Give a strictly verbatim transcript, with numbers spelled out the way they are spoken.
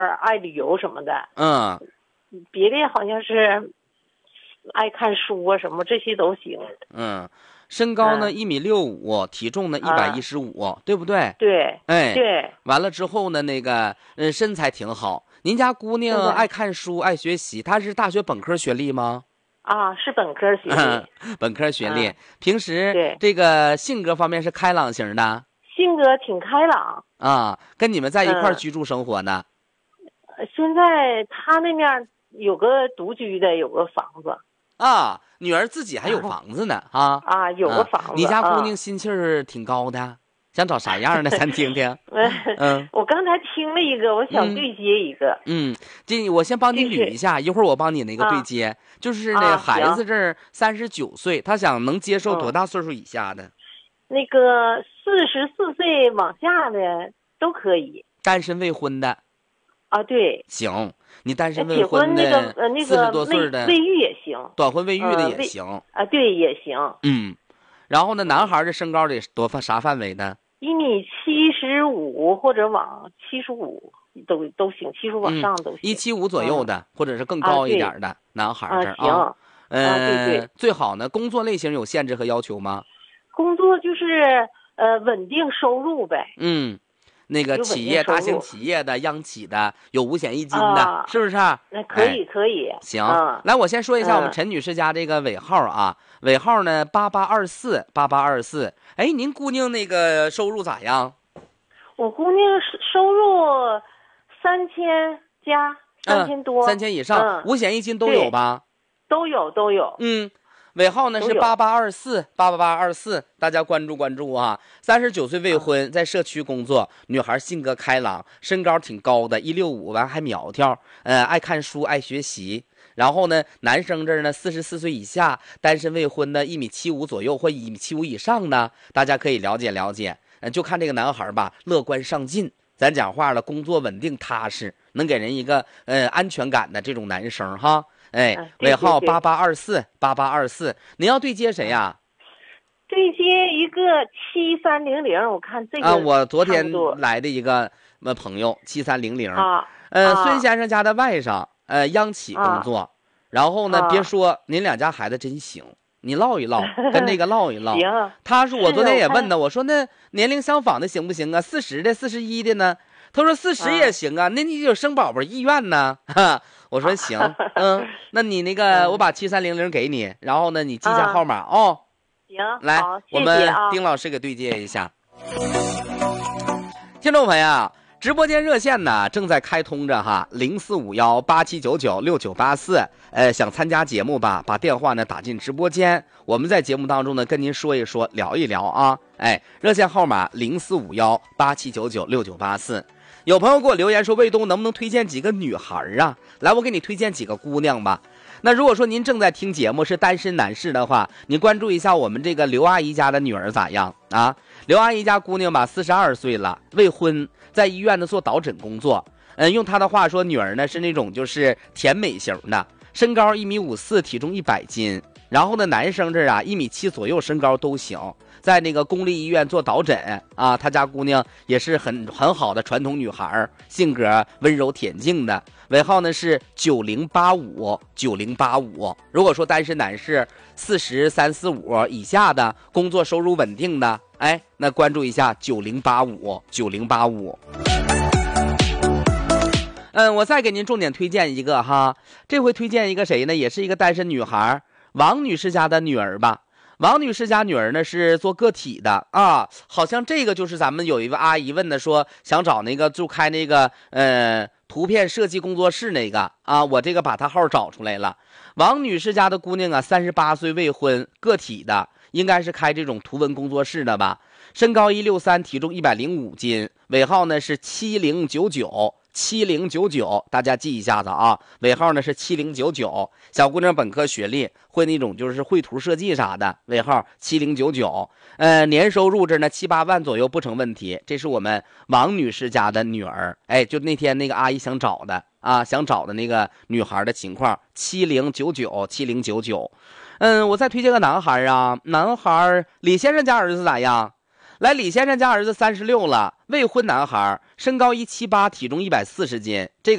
爱旅游什么的。 嗯， 别的好像是爱看书啊什么这些都行。 嗯，身高呢嗯一米六五，体重呢一百一十五，对不对？ 对， 哎， 对， 完了之后呢，那个嗯身材挺好。您家姑身材娘爱看书，爱学习，她是大学本科学历吗？ 啊，是本科学历。 本科学历。 嗯平时对， 这个性格方面是开朗型的性格挺开朗。 啊，跟你们在一块儿嗯居住生活呢。 呃现在他那面有个独居的，有个房子。 啊，女儿自己还有房子呢啊啊，有个啊！ 房子。 你家姑娘啊心气儿挺高的，想找啥样的？咱听听。嗯我刚才听了一个，我想嗯对接一个。 嗯，这我先帮你就是捋一下，一会儿我帮你那个对啊接。就是那啊孩子行这儿三十九岁，他想能接受多嗯大岁数以下的？ 那个四十四岁往下的都可以。 单身未婚的。 啊，对。 行，你单身未结婚那个的， 呃那四十个未多岁的未育也行。 短婚未育的呃未也行。 啊，对也行。 嗯，然后呢，男孩的身高得多范啥范围呢？ 一米七十五或者往七十五都都行，七十五往嗯， 上都行。 一七五左右的，或者是更啊高一对点的男孩啊行这儿啊。 啊对嗯对， 最好呢，工作类型有限制和要求吗？ 工作就是呃稳定收入呗。 嗯，那个有稳企业大型定收入企业的、央企的，有五险一金的， 啊， 是不是？ 那可以哎可以。 行， 嗯来，我先说一下我们嗯陈女士家这个尾号啊，尾号呢八八二四八八二四。哎，您姑娘那个收入咋样？ 我姑娘收收入三千加三千多， 三千以上， 嗯， 五险一金都有吧？ 都有都有。 嗯，尾号呢是都有八八二四八八八二四，大家关注关注啊！三十九岁未婚，在社区工作，女孩性格开朗，身高挺高的，一六五完还苗条，呃，爱看书，爱学习。然后呢，男生这儿呢，四十四岁以下，单身未婚的，一米七五左右或一米七五以上呢，大家可以了解了解。呃，就看这个男孩吧，乐观上进，咱讲话了，工作稳定踏实，能给人一个呃安全感的这种男生哈。哎， 嗯对尾号对对八八二四八八二四，您要对接谁呀？ 对接一个七三零零，我看这个啊，我昨天差不多来的一个呃朋友七三零零， 啊， 呃， 啊孙先生家的外甥，呃，央企工作，然后呢， 啊别说您两家孩子真行，你唠一唠，跟那个唠一唠。 行， 他说我是昨天也我看问他，我说那年龄相仿的行不行啊？四十的、四十一的呢？他说四十啊也行啊，那你有生宝宝意愿呢？哈，我说行，嗯，那你那个嗯我把七三零零给你，然后呢，你记下啊号码哦。 行， 来好，，谢我们谢啊。 丁老师给对接一下。听众朋友，直播间热线呢正在开通着哈，零四五幺八七九九六九八四。呃，想参加节目吧，把电话呢打进直播间，我们在节目当中呢跟您说一说，聊一聊啊。哎，热线号码零四五幺八七九九六九八四。有朋友给我留言说，卫东能不能推荐几个女孩啊？来，我给你推荐几个姑娘吧。那如果说您正在听节目是单身男士的话，你关注一下我们这个刘阿姨家的女儿咋样啊？刘阿姨家姑娘吧，四十二岁了，未婚，在医院呢做导诊工作。嗯，用她的话说，女儿呢是那种就是甜美型的，身高一米五四，体重一百斤。然后呢，男生这啊一米七左右，身高都行。在那个公立医院做导诊啊，他家姑娘也是很很好的传统女孩，性格温柔恬静的。尾号呢是九零八五九零八五。如果说单身男士四十三四五以下的，工作收入稳定的，哎，那关注一下九零八五九零八五。嗯，我再给您重点推荐一个哈，这回推荐一个谁呢？也是一个单身女孩，王女士家的女儿吧。王女士家女儿呢是做个体的啊，好像这个就是咱们有一位阿姨问的，说想找那个就开那个呃图片设计工作室那个啊，我这个把她号找出来了。王女士家的姑娘啊，三十八岁未婚，个体的，应该是开这种图文工作室的吧。身高一六三，体重一百零五斤，尾号呢是七零九九。七零九九，大家记一下子啊，尾号呢是七零九九。小姑娘本科学历，会那种就是绘图设计啥的，尾号七零九九。呃，年收入这呢七八万左右不成问题。这是我们王女士家的女儿，哎，就那天那个阿姨想找的啊，想找的那个女孩的情况，七零九九七零九九。嗯，我再推荐个男孩啊，男孩李先生家儿子咋样？ 来，李先生家儿子三十六了，未婚男孩，身高一七八，体重一百四十斤，这个